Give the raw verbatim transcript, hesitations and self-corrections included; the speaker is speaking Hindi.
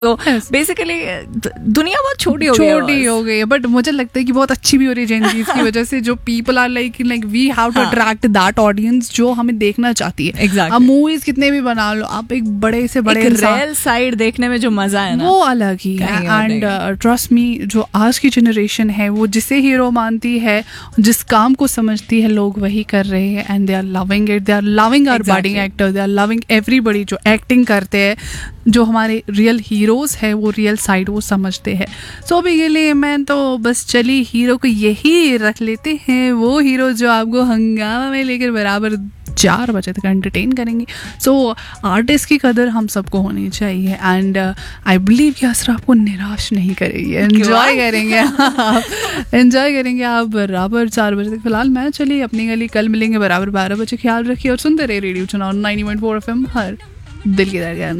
तो बेसिकली दुनिया बहुत छोटी हो गई है छोटी हो गई है, बट मुझे लगता है कि बहुत अच्छी भी हो रही है जेन ज़ीज़ की वजह से, जो people are like like we have to attract that audience जो हमें देखना चाहती है। Exactly. अब मूवीज कितने भी बना लो, आप एक बड़े से बड़े रियल साइड देखने में जो मजा है ना, वो अलग ही है। एंड ट्रस्ट मी, जो आज की जनरेशन है वो जिसे हीरो मानती है, जिस काम को समझती है, लोग वही कर रहे हैं and they are loving it, they are loving our budding actors, they are loving everybody जो एक्टिंग करते हैं, जो हमारे रियल हीरोज़ है वो रियल साइड वो समझते हैं। सो अभी के लिए मैं तो बस चली हीरो को यही रख लेते हैं, वो हीरो जो आपको हंगामा में लेकर बराबर चार बजे तक एंटरटेन करेंगे। सो आर्टिस्ट की कदर हम सबको होनी चाहिए एंड आई बिलीव कि असर आपको निराश नहीं करेगी, एंजॉय करेंगे आप एंजॉय करेंगे आप बराबर चार बजे तक। फिलहाल मैं चली अपनी गली, कल मिलेंगे बराबर बारह बजे। ख्याल रखिए और सुनते रहे रेडियो चुनाव ninety point four F M, हर दिल की धड़कन।